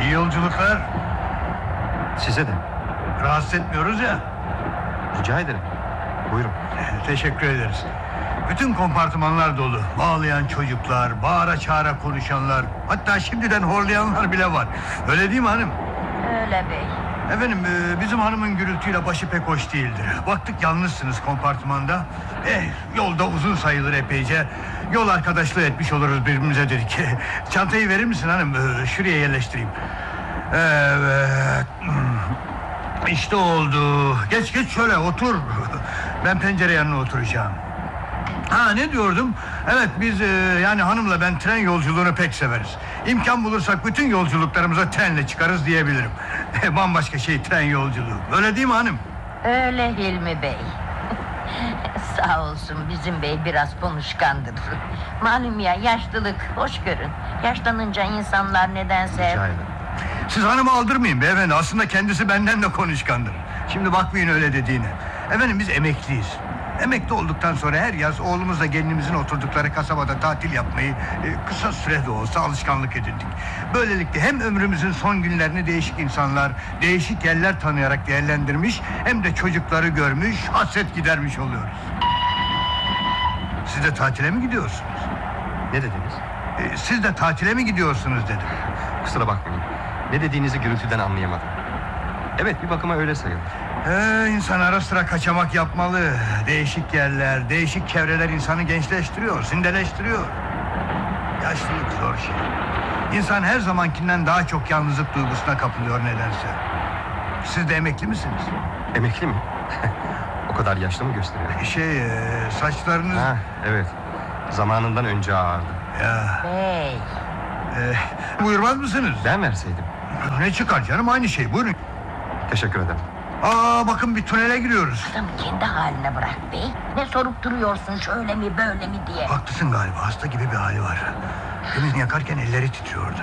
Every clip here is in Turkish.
İyi yolculuklar. Size de. Rahatsız etmiyoruz ya. Rica ederim. Buyurun. Teşekkür ederiz. Bütün kompartımanlar dolu. Bağlayan çocuklar, bağıra çağıra konuşanlar, hatta şimdiden horlayanlar bile var. Öyle değil mi hanım? Öyle bey. Efendim, bizim hanımın gürültüyle başı pek hoş değildir. Baktık yalnızsınız kompartımanda. Yolda uzun sayılır epeyce. Yol arkadaşlığı etmiş oluruz birbirimize dedik. Çantayı verir misin hanım? Şuraya yerleştireyim. Evet. İşte oldu. Geç şöyle otur. Ben pencere yanına oturacağım. Ne diyordum? Evet, biz yani hanımla ben tren yolculuğunu pek severiz. İmkan bulursak bütün yolculuklarımıza trenle çıkarız diyebilirim. Bambaşka şey tren yolculuğu. Öyle değil mi hanım? Öyle Hilmi Bey. Sağ olsun bizim bey biraz konuşkandır. Malum ya, yaşlılık, hoş görün. Yaşlanınca insanlar nedense... Rica ederim. Siz hanımı aldırmayın beyefendi. Aslında kendisi benden de konuşkandır. Şimdi bakmayın öyle dediğine. Efendim, biz emekliyiz. Emekli olduktan sonra her yaz oğlumuzla gelinimizin oturdukları kasabada tatil yapmayı kısa süre de olsa alışkanlık edindik. Böylelikle hem ömrümüzün son günlerini değişik insanlar, değişik yerler tanıyarak değerlendirmiş, hem de çocukları görmüş, hasret gidermiş oluyoruz. Siz de tatile mi gidiyorsunuz? Ne dediniz? Siz de tatile mi gidiyorsunuz dedim. Kusura bakmayın. Ne dediğinizi gürültüden anlayamadım. Evet, bir bakıma öyle sayılır. İnsan ara sıra kaçamak yapmalı. Değişik yerler, değişik çevreler insanı gençleştiriyor, zindeleştiriyor. Yaşlılık zor şey. İnsan her zamankinden daha çok yalnızlık duygusuna kapılıyor nedense. Siz de emekli misiniz? Emekli mi? O kadar yaşlı mı gösteriyor? Saçlarınız... Evet. Zamanından önce ağardı. Ya, Bey, buyurmaz mısınız? Ben verseydim. Ne çıkar canım, aynı şey, buyurun. Teşekkür ederim. Bakın bir tünele giriyoruz. adamı kendi haline bırak bey. Ne sorup duruyorsun, şöyle mi böyle mi diye. Haklısın galiba, hasta gibi bir hali var. Demin yakarken elleri titriyordu.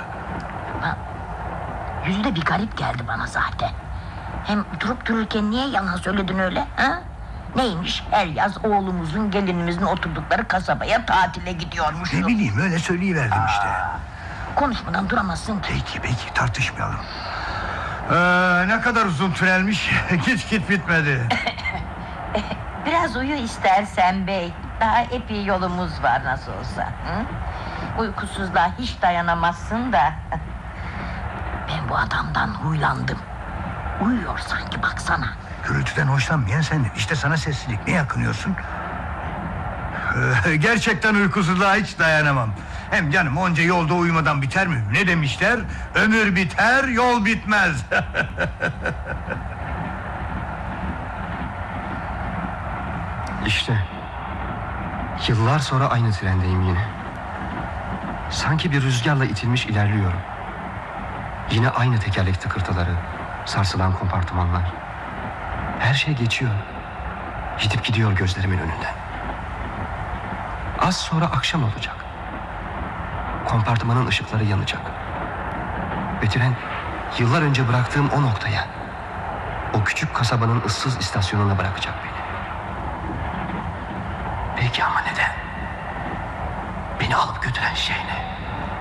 Yüzü de bir garip geldi bana zaten. Hem durup dururken niye yalan söyledin öyle, ha? Neymiş, her yaz oğlumuzun gelinimizin oturdukları kasabaya tatile gidiyormuşuz. Ne bileyim, öyle söyleyiverdim işte. Konuşmadan duramazsın ki. Peki, tartışmayalım. Ne kadar uzun tünelmiş. Git bitmedi. Biraz uyu istersen bey. Daha epey yolumuz var nasıl olsa. Hı? Uykusuzluğa hiç dayanamazsın da. Ben bu adamdan huylandım. Uyuyor sanki, baksana. Gürültüden hoşlanmayan sendin. İşte sana sessizlik. Ne yakınıyorsun? Gerçekten uykusuzluğa hiç dayanamam. Hem canım, onca yolda uyumadan biter mi? Ne demişler? Ömür biter, yol bitmez. İşte. Yıllar sonra aynı trendeyim yine. Sanki bir rüzgarla itilmiş ilerliyorum. Yine aynı tekerlek tıkırtıları, sarsılan kompartımanlar. Her şey geçiyor. Gidip gidiyor gözlerimin önünden. Az sonra akşam olacak. Kompartımanın ışıkları yanacak. Ve tren yıllar önce bıraktığım o noktaya, o küçük kasabanın ıssız istasyonuna bırakacak beni. Peki ama neden? Beni alıp götüren şey ne?